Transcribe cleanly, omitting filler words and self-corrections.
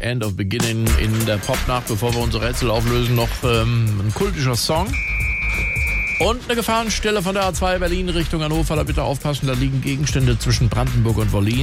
End of Beginning in der Popnacht, bevor wir unsere Rätsel auflösen, noch ein kultischer Song. Und eine Gefahrenstelle von der A2 Berlin Richtung Hannover, da bitte aufpassen, da liegen Gegenstände zwischen Brandenburg und Wollin.